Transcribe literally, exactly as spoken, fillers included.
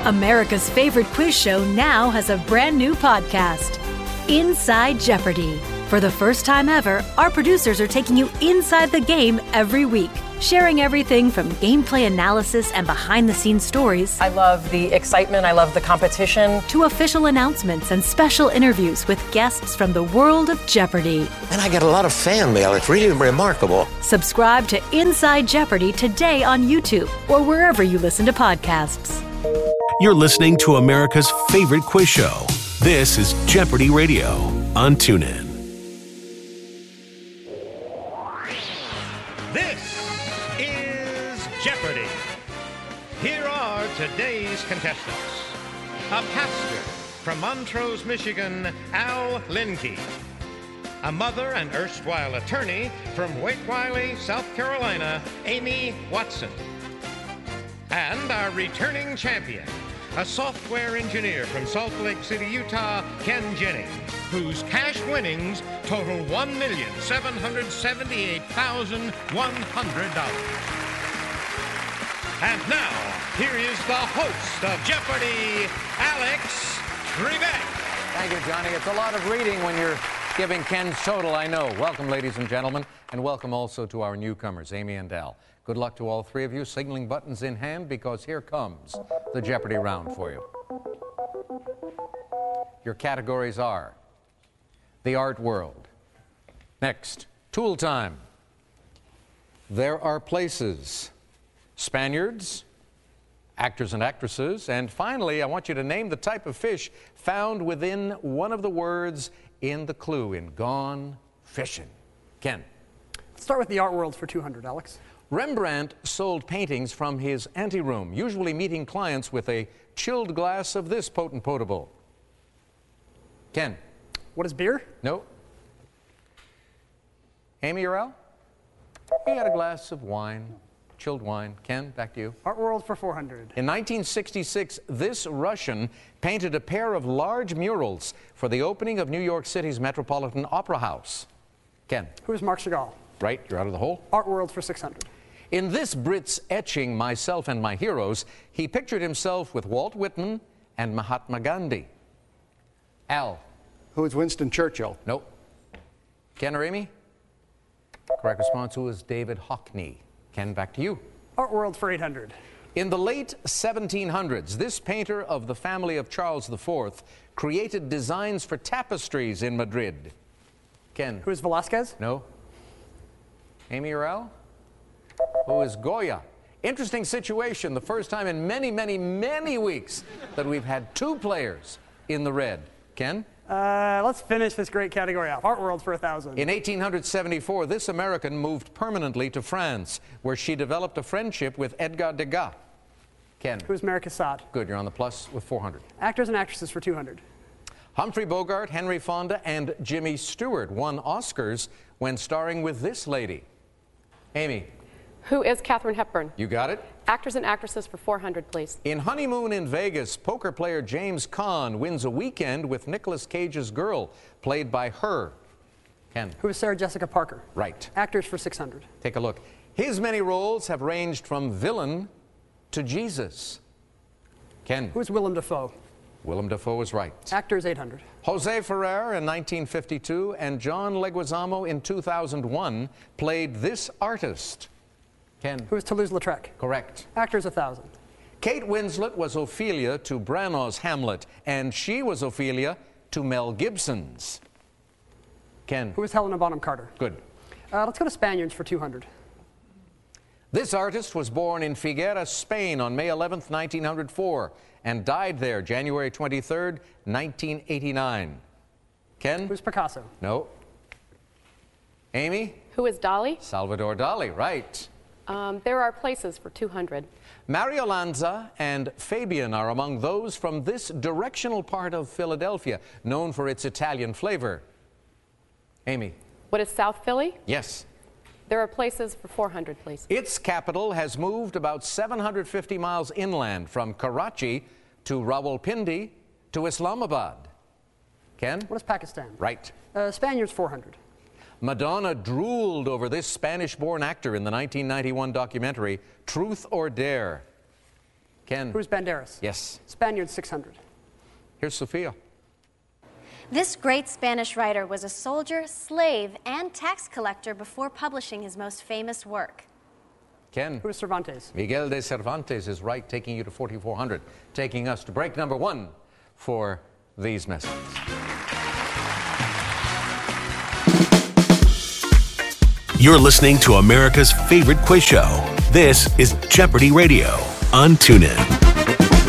America's favorite quiz show now has a brand new podcast, Inside Jeopardy! For the first time ever, our producers are taking you inside the game every week, sharing everything from gameplay analysis and behind-the-scenes stories. I love the excitement, I love the competition. To official announcements and special interviews with guests from the world of Jeopardy! And I get a lot of fan mail. It's really remarkable. Subscribe to Inside Jeopardy! Today on YouTube or wherever you listen to podcasts. You're listening to America's favorite quiz show. This is Jeopardy Radio on TuneIn. This is Jeopardy! Here are today's contestants. A pastor from Montrose, Michigan, Al Linke. A mother and erstwhile attorney from Wake Wiley, South Carolina, Amy Watson. And our returning champion, a software engineer from Salt Lake City, Utah, Ken Jennings, whose cash winnings total one million seven hundred seventy-eight thousand one hundred dollars. And now, here is the host of Jeopardy, Alex Trebek. Thank you, Johnny. It's a lot of reading when you're giving Ken's total, I know. Welcome, ladies and gentlemen, and welcome also to our newcomers, Amy and Al. Good luck to all three of you, signaling buttons in hand, because here comes the Jeopardy round for you. Your categories are the art world. Next, tool time. There are places. Spaniards, actors and actresses, and finally, I want you to name the type of fish found within one of the words in the clue in Gone Fishing. Ken. Let's start with the art world for two hundred, Alex. Rembrandt sold paintings from his anteroom, usually meeting clients with a chilled glass of this potent potable. Ken. What is beer? No. Amy or Al? He had a glass of wine, chilled wine. Ken, back to you. Art world for four hundred. In nineteen sixty-six, this Russian painted a pair of large murals for the opening of New York City's Metropolitan Opera House. Ken. Who is Marc Chagall? Right, you're out of the hole. Art world for six hundred. In this Brit's etching, Myself and My Heroes, he pictured himself with Walt Whitman and Mahatma Gandhi. Al. Who is Winston Churchill? Nope. Ken or Amy? Correct response, who is David Hockney? Ken, back to you. Art world for eight hundred. In the late seventeen hundreds, this painter of the family of Charles the Fourth created designs for tapestries in Madrid. Ken. Who is Velázquez? No. Amy or Al? Who is Goya? Interesting situation. The first time in many, many, many weeks that we've had two players in the red. Ken? Uh, let's finish this great category off. Art world for one thousand. In eighteen seventy-four, this American moved permanently to France, where she developed a friendship with Edgar Degas. Ken? Who's Mary Cassatt? Good, you're on the plus with four hundred. Actors and actresses for two hundred. Humphrey Bogart, Henry Fonda, and Jimmy Stewart won Oscars when starring with this lady. Amy? Who is Katharine Hepburn? You got it. Actors and actresses for four hundred, please. In Honeymoon in Vegas, poker player James Caan wins a weekend with Nicolas Cage's girl, played by her. Ken? Who is Sarah Jessica Parker? Right. Actors for six hundred. Take a look. His many roles have ranged from villain to Jesus. Ken? Who is Willem Dafoe? Willem Dafoe is right. Actors eight hundred. Jose Ferrer in nineteen fifty-two and John Leguizamo in two thousand one played this artist. Ken? Who is Toulouse-Lautrec? Correct. Actors one thousand. Kate Winslet was Ophelia to Branagh's Hamlet, and she was Ophelia to Mel Gibson's. Ken? Who is Helena Bonham Carter? Good. Uh, let's go to Spaniards for two hundred. This artist was born in Figueras, Spain on May eleventh, nineteen oh four, and died there January twenty-third, nineteen eighty-nine. Ken? Who's Picasso? No. Amy? Who is Dali? Salvador Dali, right. Um, there are places for two hundred. Mario Lanza and Fabian are among those from this directional part of Philadelphia, known for its Italian flavor. Amy? What is South Philly? Yes. There are places for four hundred, please. Its capital has moved about seven hundred fifty miles inland from Karachi to Rawalpindi to Islamabad. Ken? What is Pakistan? Right. Uh, Spaniards four hundred. Madonna drooled over this Spanish-born actor in the nineteen ninety-one documentary Truth or Dare. Ken. Who's Banderas? Yes. Spaniards, six hundred. Here's Sophia. This great Spanish writer was a soldier, slave, and tax collector before publishing his most famous work. Ken. Who is Cervantes? Miguel de Cervantes is right, taking you to forty-four hundred, taking us to break number one for these messages. You're listening to America's favorite quiz show. This is Jeopardy Radio on TuneIn.